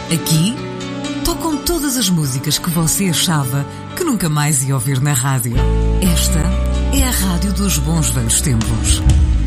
Aqui tocam todas as músicas que você achava que nunca mais ia ouvir na rádio. Esta é a rádio dos bons velhos tempos.